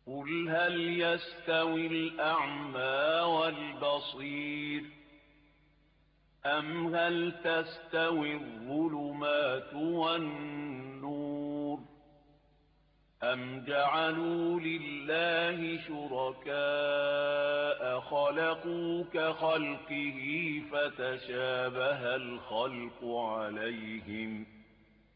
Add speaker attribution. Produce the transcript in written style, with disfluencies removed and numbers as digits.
Speaker 1: قل هل يستوي الأعمى والبصير أم هل تستوي الظلمات والنور أم جعلوا لله شركاء خلقوا كخلقه فتشابه الخلق عليهم